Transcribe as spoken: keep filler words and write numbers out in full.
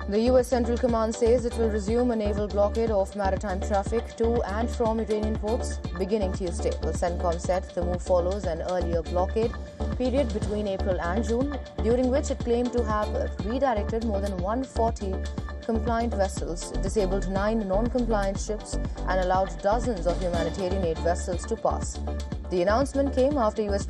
The U S Central Command says it will resume a naval blockade of maritime traffic to and from Iranian ports beginning Tuesday. The CENTCOM said the move follows an earlier blockade period between April and June, during which it claimed to have redirected more than one hundred forty compliant vessels, disabled nine non-compliant ships, and allowed dozens of humanitarian aid vessels to pass. The announcement came after U S